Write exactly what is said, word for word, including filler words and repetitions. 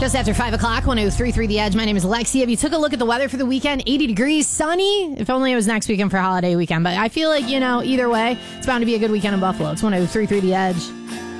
Just after five o'clock, one oh three point three The Edge. My name is Lexi. If you took a look at the weather for the weekend, eighty degrees, sunny. If only it was next weekend for holiday weekend. But I feel like, you know, either way, it's bound to be a good weekend in Buffalo. It's one oh three point three The Edge.